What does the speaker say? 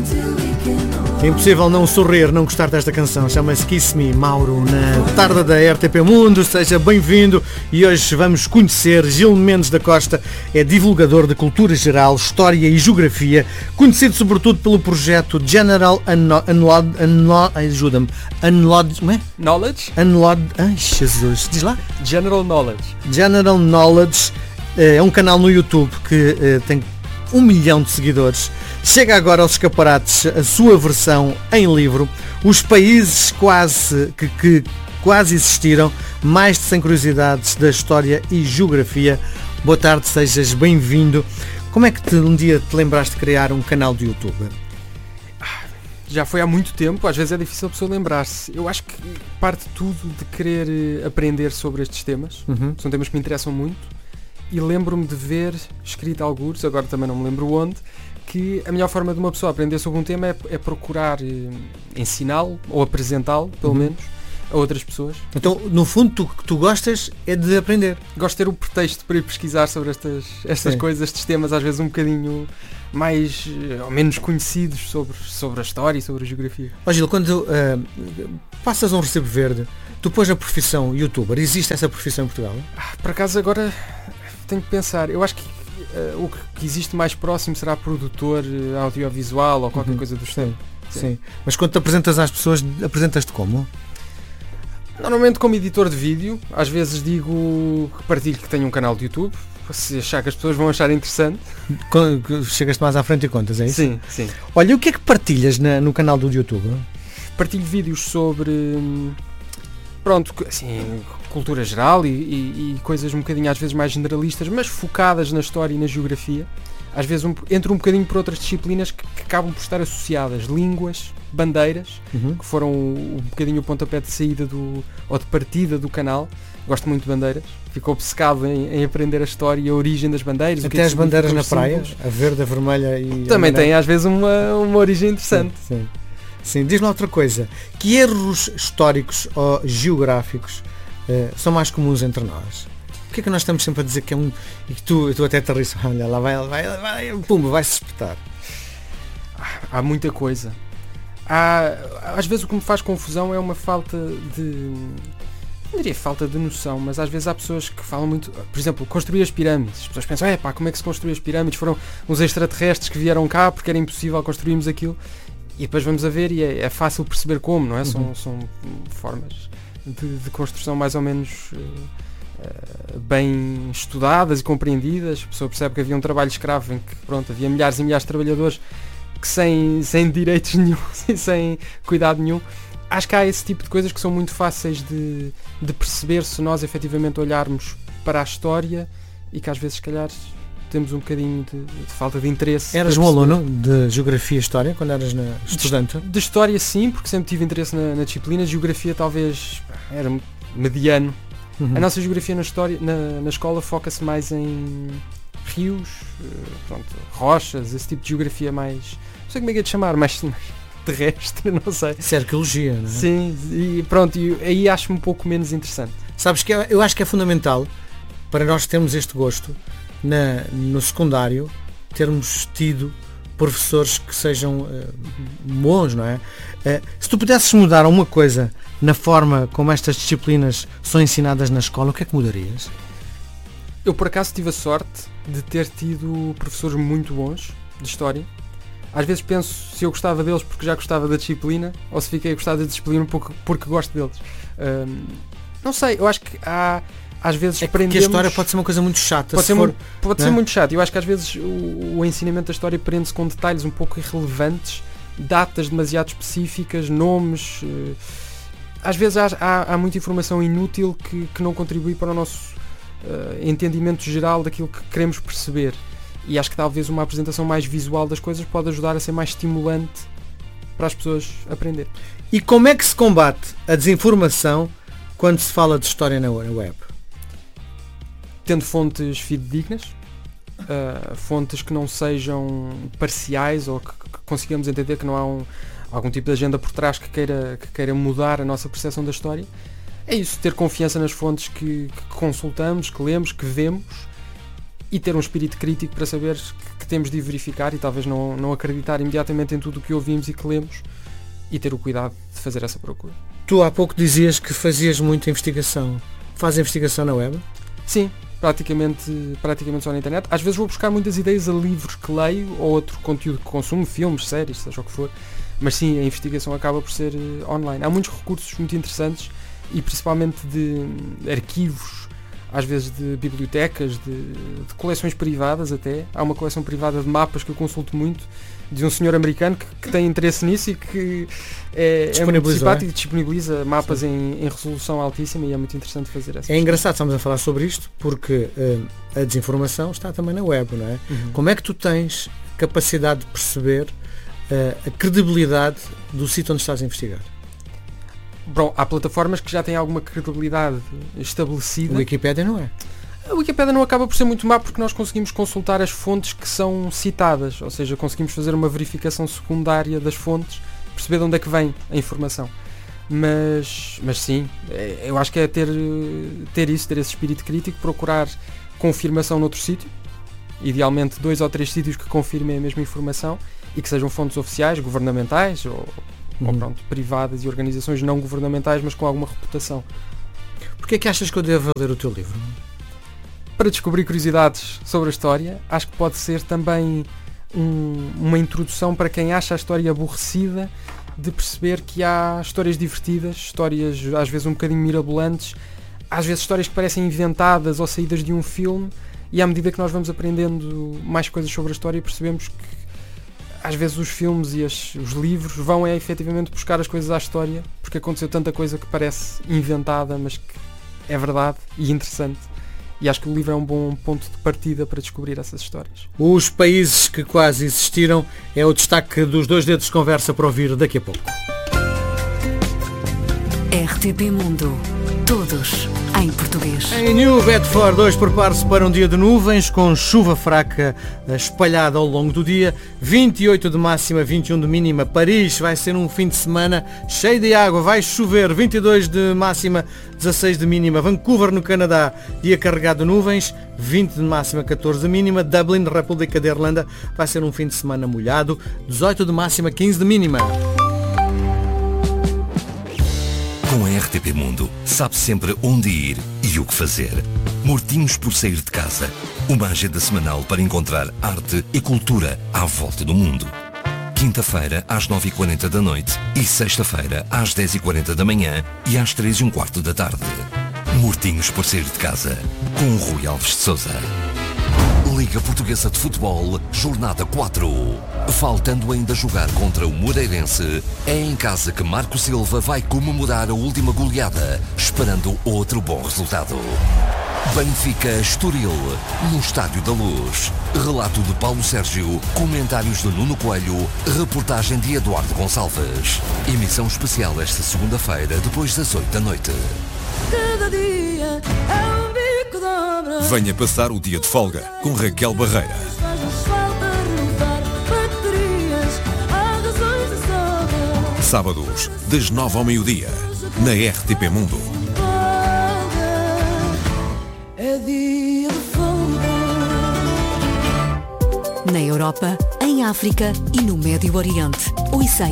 É impossível não sorrir, não gostar desta canção. Chama-se Kiss Me, Mauro, na tarde da RTP Mundo. Seja bem-vindo e hoje vamos conhecer Gil Mendes da Costa. É divulgador de cultura geral, história e geografia, conhecido sobretudo pelo projeto General Knowledge? Ai, Jesus, diz lá. General Knowledge. General Knowledge é um canal no YouTube que tem 1 milhão de seguidores. Chega agora aos escaparates a sua versão em livro, os países que quase existiram, mais de 100 curiosidades da história e geografia. Boa tarde, sejas bem-vindo. Como é que um dia te lembraste de criar um canal de YouTube? Já foi há muito tempo, às vezes é difícil a pessoa lembrar-se. Eu acho que parte tudo de querer aprender sobre estes temas. São temas que me interessam muito. E lembro-me de ver, escrito algures, agora também não me lembro onde, que a melhor forma de uma pessoa aprender sobre um tema é procurar ensiná-lo, ou apresentá-lo, pelo menos, a outras pessoas. Então, no fundo, tu gostas é de aprender. Gosto de ter o pretexto para ir pesquisar sobre estas coisas, estes temas, às vezes um bocadinho mais ou menos conhecidos sobre a história e sobre a geografia. Ó Gil, quando passas um recibo verde, tu pões a profissão youtuber, existe essa profissão em Portugal? Por acaso agora tenho que pensar, eu acho que o que existe mais próximo será produtor audiovisual ou qualquer coisa do género. Sim. Mas quando te apresentas às pessoas, apresentas-te como? Normalmente como editor de vídeo, às vezes digo que partilho que tenho um canal de YouTube, se achar que as pessoas vão achar interessante. Chegas-te mais à frente e contas, é isso? Sim. Olha, o que é que partilhas no canal do YouTube? Partilho vídeos sobre, assim, cultura geral e coisas um bocadinho às vezes mais generalistas, mas focadas na história e na geografia. Às vezes entro um bocadinho por outras disciplinas que acabam por estar associadas, línguas, bandeiras, que foram um bocadinho o pontapé de saída ou de partida do canal. Gosto muito de bandeiras, fico obcecado em aprender a história e a origem das bandeiras. Até as bandeiras na praia, a verde, a vermelha e também tem às vezes uma origem interessante. Sim. Diz-me outra coisa, que erros históricos ou geográficos são mais comuns entre nós? O que é que nós estamos sempre a dizer que é um... E que tu até te rires, olha, lá vai-se espetar. Há muita coisa. Às vezes o que me faz confusão é uma falta de... Não diria falta de noção, mas às vezes há pessoas que falam muito... Por exemplo, construir as pirâmides. As pessoas pensam, como é que se construiu as pirâmides? Foram uns extraterrestres que vieram cá porque era impossível construirmos aquilo. E depois vamos a ver e é fácil perceber como, não é? São formas de construção mais ou menos bem estudadas e compreendidas. A pessoa percebe que havia um trabalho escravo em que havia milhares e milhares de trabalhadores que sem direitos nenhum e sem cuidado nenhum. Acho que há esse tipo de coisas que são muito fáceis de perceber se nós efetivamente olharmos para a história e que às vezes se calhar temos um bocadinho de falta de interesse. Eras um aluno de Geografia e História quando eras estudante? De História sim, porque sempre tive interesse na disciplina. Geografia talvez era mediano. A nossa Geografia na escola foca-se mais em rios, rochas, esse tipo de geografia mais... Não sei como é que é de chamar, mais terrestre, não sei. Isso é arqueologia, não é? Sim, e aí acho-me um pouco menos interessante. Sabes que eu acho que é fundamental para nós termos este gosto no secundário, termos tido professores que sejam bons, não é? Se tu pudesses mudar uma coisa na forma como estas disciplinas são ensinadas na escola, o que é que mudarias? Eu por acaso tive a sorte de ter tido professores muito bons de História. Às vezes penso se eu gostava deles porque já gostava da disciplina ou se fiquei a gostar da disciplina porque gosto deles. Não sei, eu acho que às vezes aprendemos... que a história pode ser uma coisa muito chata. Pode ser muito chato. Eu acho que às vezes o ensinamento da história prende-se com detalhes um pouco irrelevantes, datas demasiado específicas, nomes. Às vezes há muita informação inútil que não contribui para o nosso entendimento geral daquilo que queremos perceber. E acho que talvez uma apresentação mais visual das coisas pode ajudar a ser mais estimulante para as pessoas aprender. E como é que se combate a desinformação quando se fala de história na web? Tendo fontes fidedignas, fontes que não sejam parciais ou que consigamos entender que não há algum tipo de agenda por trás que queira mudar a nossa percepção da história. É isso, ter confiança nas fontes que consultamos, que lemos, que vemos e ter um espírito crítico para saber que temos de verificar e talvez não acreditar imediatamente em tudo o que ouvimos e que lemos, e ter o cuidado de fazer essa procura. Tu há pouco dizias que fazias muita investigação. Faz investigação na web? Sim, praticamente só na internet. Às vezes vou buscar muitas ideias a livros que leio ou outro conteúdo que consumo, filmes, séries, seja o que for. Mas sim, a investigação acaba por ser online. Há muitos recursos muito interessantes e principalmente de arquivos, às vezes de bibliotecas, de coleções privadas até. Há uma coleção privada de mapas que eu consulto muito, de um senhor americano que tem interesse nisso e que é muito simpático e disponibiliza mapas em resolução altíssima, e é muito interessante fazer essa. É engraçado, estamos a falar sobre isto, porque a desinformação está também na web, não é? Uhum. Como é que tu tens capacidade de perceber a credibilidade do sítio onde estás a investigar? Bom, há plataformas que já têm alguma credibilidade estabelecida. A Wikipédia não é? A Wikipédia não acaba por ser muito má porque nós conseguimos consultar as fontes que são citadas, ou seja, conseguimos fazer uma verificação secundária das fontes, perceber de onde é que vem a informação. Mas sim, eu acho que é ter esse espírito crítico, procurar confirmação noutro sítio, idealmente 2 ou 3 sítios que confirmem a mesma informação e que sejam fontes oficiais, governamentais ou privadas e organizações não governamentais, mas com alguma reputação. Porquê é que achas que eu devo ler o teu livro? Para descobrir curiosidades sobre a história. Acho que pode ser também uma introdução para quem acha a história aborrecida, de perceber que há histórias divertidas, histórias às vezes um bocadinho mirabolantes, às vezes histórias que parecem inventadas ou saídas de um filme, e à medida que nós vamos aprendendo mais coisas sobre a história, percebemos que às vezes os filmes e os livros vão efetivamente buscar as coisas à história, porque aconteceu tanta coisa que parece inventada, mas que é verdade e interessante. E acho que o livro é um bom ponto de partida para descobrir essas histórias. Os países que quase existiram é o destaque dos 2 dedos de conversa para ouvir daqui a pouco. RTP Mundo. Todos em português. Em New Bedford, hoje prepare-se para um dia de nuvens com chuva fraca espalhada ao longo do dia. 28 de máxima, 21 de mínima. Paris vai ser um fim de semana cheio de água, vai chover. 22 de máxima, 16 de mínima. Vancouver, no Canadá, dia carregado de nuvens. 20 de máxima, 14 de mínima. Dublin, República da Irlanda, vai ser um fim de semana molhado. 18 de máxima, 15 de mínima. Com a RTP Mundo, sabe sempre onde ir e o que fazer. Mortinhos por sair de casa. Uma agenda semanal para encontrar arte e cultura à volta do mundo. Quinta-feira, às 9h40 da noite e sexta-feira, às 10h40 da manhã e às 3h15 da tarde. Mortinhos por sair de casa, com Rui Alves de Sousa. Liga Portuguesa de Futebol, Jornada 4. Faltando ainda jogar contra o Moreirense, é em casa que Marco Silva vai comemorar a última goleada, esperando outro bom resultado. Benfica Estoril, no Estádio da Luz. Relato de Paulo Sérgio, comentários de Nuno Coelho, reportagem de Eduardo Gonçalves. Emissão especial esta segunda-feira, depois das 8 da noite. Cada dia é um bico de obra. Venha passar o dia de folga com Raquel Barreira. Faz-nos falta renovar baterias, há razões de sobra. Sábados, das 9 ao meio-dia, na RTP Mundo. É dia de folga. Na Europa, em África e no Médio Oriente. Ouça